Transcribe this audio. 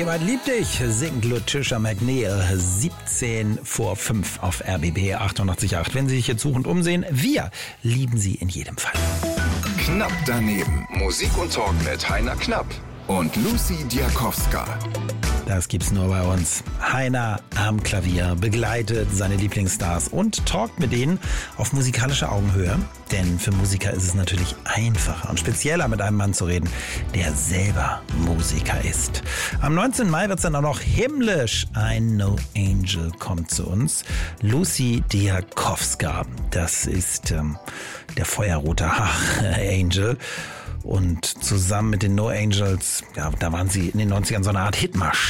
Jemand liebt dich, singt Lutisha McNeil, 17 vor 5 auf RBB 88.8. Wenn Sie sich jetzt suchend umsehen, wir lieben Sie in jedem Fall. Knapp daneben. Musik und Talk mit Heiner Knapp und Lucy Diakowska. Das gibt's nur bei uns. Heiner am Klavier begleitet seine Lieblingsstars und talkt mit denen auf musikalischer Augenhöhe. Denn für Musiker ist es natürlich einfacher und spezieller, mit einem Mann zu reden, der selber Musiker ist. Am 19. Mai wird's dann auch noch himmlisch. Ein No Angel kommt zu uns. Lucy Diakowska. Das ist der feuerrote Angel. Und zusammen mit den No Angels, ja, da waren sie in den 90ern so eine Art Hitmaschine.